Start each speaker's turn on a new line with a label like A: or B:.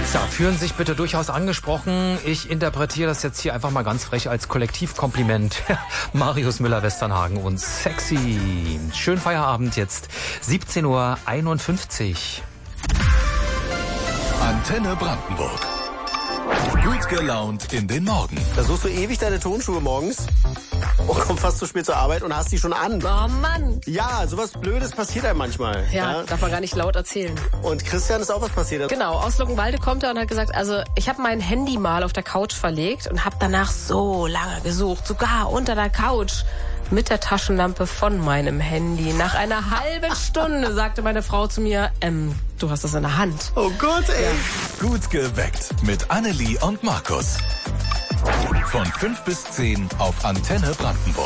A: Ja, fühlen sich bitte durchaus angesprochen. Ich interpretiere das jetzt hier einfach mal ganz frech als Kollektivkompliment. Marius Müller-Westernhagen und sexy. Schönen Feierabend jetzt. 17:51 Uhr.
B: Antenne Brandenburg. Gut gelaunt in den Morgen.
C: Da suchst du ewig deine Turnschuhe morgens und kommst fast zu spät zur Arbeit und hast die schon an.
D: Oh Mann.
C: Ja, sowas Blödes passiert einem manchmal.
D: Ja, darf man gar nicht laut erzählen.
C: Und Christian ist auch was passiert.
D: Genau, aus Luckenwalde kommt er und hat gesagt, also ich habe mein Handy mal auf der Couch verlegt und habe danach so lange gesucht, sogar unter der Couch. Mit der Taschenlampe von meinem Handy. Nach einer halben Stunde sagte meine Frau zu mir, du hast das in der Hand.
C: Oh Gott, ey.
B: Ja. Gut geweckt mit Annelie und Markus. Von 5 bis 10 auf Antenne Brandenburg.